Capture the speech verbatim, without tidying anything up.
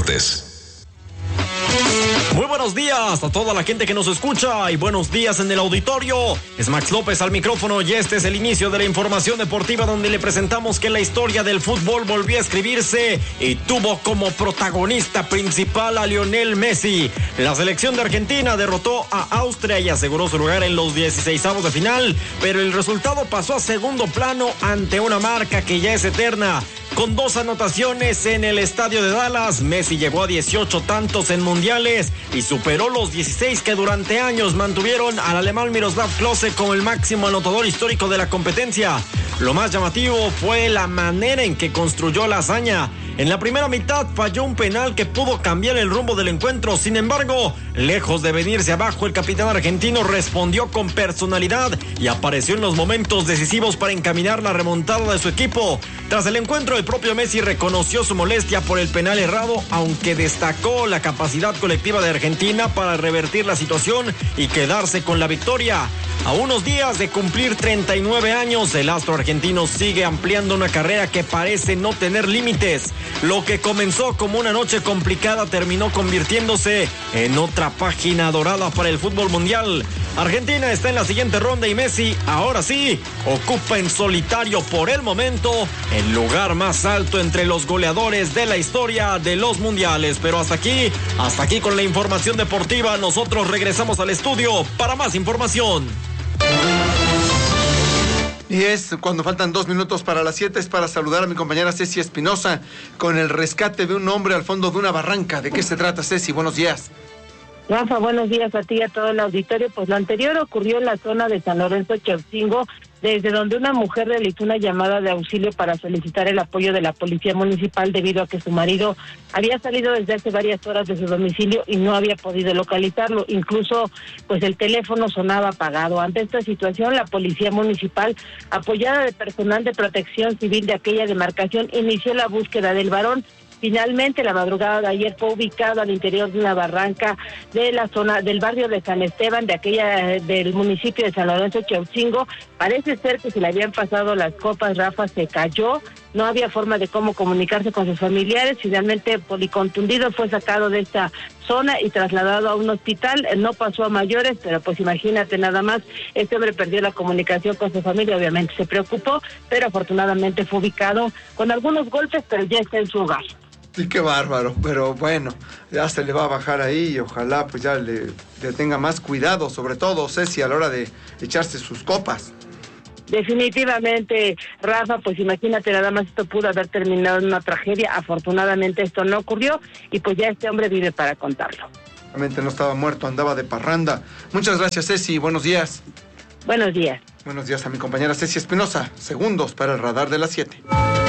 Deportes. Muy buenos días a toda la gente que nos escucha y buenos días en el auditorio. Es Max López al micrófono y este es el inicio de la información deportiva donde le presentamos que la historia del fútbol volvió a escribirse y tuvo como protagonista principal a Lionel Messi. La selección de Argentina derrotó a Austria y aseguró su lugar en los dieciseisavos de final, pero el resultado pasó a segundo plano ante una marca que ya es eterna. Con dos anotaciones en el estadio de Dallas, Messi llegó a dieciocho tantos en mundiales y superó los dieciséis que durante años mantuvieron al alemán Miroslav Klose como el máximo anotador histórico de la competencia. Lo más llamativo fue la manera en que construyó la hazaña. En la primera mitad falló un penal que pudo cambiar el rumbo del encuentro. Sin embargo, lejos de venirse abajo, el capitán argentino respondió con personalidad y apareció en los momentos decisivos para encaminar la remontada de su equipo. Tras el encuentro, el propio Messi reconoció su molestia por el penal errado, aunque destacó la capacidad colectiva de Argentina para revertir la situación y quedarse con la victoria. A unos días de cumplir treinta y nueve años, el astro argentino sigue ampliando una carrera que parece no tener límites. Lo que comenzó como una noche complicada terminó convirtiéndose en otra página dorada para el fútbol mundial. Argentina está en la siguiente ronda y Messi, ahora sí, ocupa en solitario por el momento el lugar más alto entre los goleadores de la historia de los mundiales. Pero hasta aquí, hasta aquí con la información deportiva. Nosotros regresamos al estudio para más información. Y es cuando faltan dos minutos para las siete, es para saludar a mi compañera Ceci Espinosa con el rescate de un hombre al fondo de una barranca. ¿De qué se trata, Ceci? Buenos días. Rafa, buenos días a ti y a todo el auditorio. Pues lo anterior ocurrió en la zona de San Lorenzo Chapingo, desde donde una mujer realizó una llamada de auxilio para solicitar el apoyo de la policía municipal debido a que su marido había salido desde hace varias horas de su domicilio y no había podido localizarlo. Incluso, pues el teléfono sonaba apagado. Ante esta situación, la policía municipal, apoyada de personal de protección civil de aquella demarcación, inició la búsqueda del varón. Finalmente, la madrugada de ayer fue ubicado al interior de una barranca de la zona del barrio de San Esteban, de aquella del municipio de San Lorenzo Chapingo. Parece ser que se le habían pasado las copas, Rafa, se cayó, no había forma de cómo comunicarse con sus familiares. Finalmente, policontundido, fue sacado de esta zona y trasladado a un hospital. No pasó a mayores, pero pues imagínate nada más, este hombre perdió la comunicación con su familia, obviamente se preocupó, pero afortunadamente fue ubicado con algunos golpes, pero ya está en su hogar. Sí, qué bárbaro, pero bueno, ya se le va a bajar ahí y ojalá pues ya le, le tenga más cuidado, sobre todo Ceci, a la hora de echarse sus copas. Definitivamente, Rafa, pues imagínate nada más, esto pudo haber terminado en una tragedia. Afortunadamente esto no ocurrió y pues ya este hombre vive para contarlo. Realmente no estaba muerto, andaba de parranda. Muchas gracias, Ceci, buenos días. Buenos días. Buenos días a mi compañera Ceci Espinosa, segundos para el radar de las siete.